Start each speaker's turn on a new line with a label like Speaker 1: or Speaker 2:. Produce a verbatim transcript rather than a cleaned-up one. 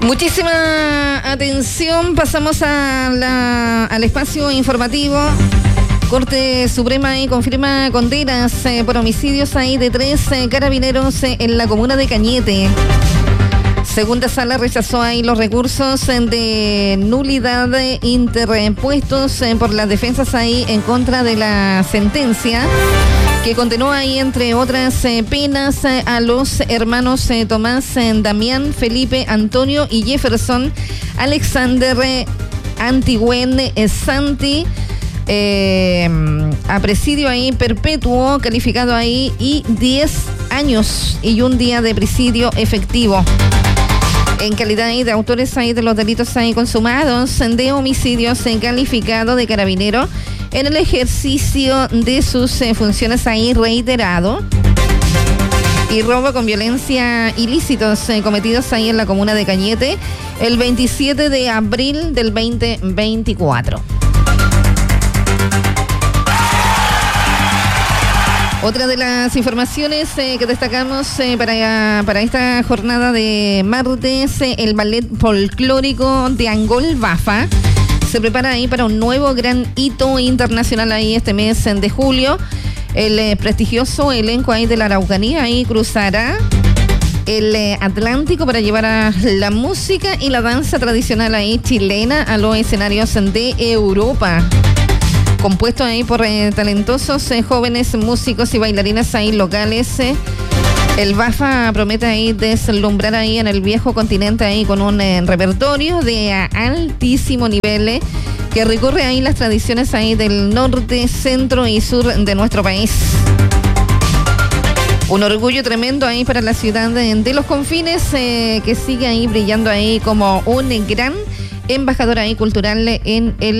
Speaker 1: Muchísima atención, pasamos a la, al espacio informativo. Corte Suprema y confirma condenas eh, por homicidios ahí de tres eh, carabineros eh, en la comuna de Cañete. Segunda sala rechazó ahí los recursos eh, de nulidad eh, interpuestos eh, por las defensas ahí en contra de la sentencia, que condenó ahí, entre otras eh, penas, eh, a los hermanos eh, Tomás, eh, Damián, Felipe, Antonio y Jefferson Alexander eh, Antigüen eh, Santi, eh, a presidio ahí perpetuo, calificado ahí, y diez años y un día de presidio efectivo, en calidad ahí de autores ahí de los delitos ahí consumados de homicidios en calificado de carabinero en el ejercicio de sus eh, funciones ahí reiterado, y robo con violencia ilícitos eh, cometidos ahí en la comuna de Cañete el veintisiete de abril del veinte veinticuatro. Otra de las informaciones eh, que destacamos eh, para, para esta jornada de martes, eh, el ballet folclórico de Angol Bafa se prepara ahí para un nuevo gran hito internacional ahí este mes de julio. El eh, prestigioso elenco ahí de la Araucanía ahí cruzará el eh, Atlántico para llevar a la música y la danza tradicional ahí chilena a los escenarios de Europa. Compuesto ahí por eh, talentosos eh, jóvenes músicos y bailarinas ahí locales, eh, el Bafa promete ahí deslumbrar ahí en el viejo continente ahí con un eh, repertorio de a, altísimo nivel eh, que recorre ahí las tradiciones ahí del norte, centro y sur de nuestro país. Un orgullo tremendo ahí para la ciudad de, de Los Confines, eh, que sigue ahí brillando ahí como un gran embajador ahí cultural en el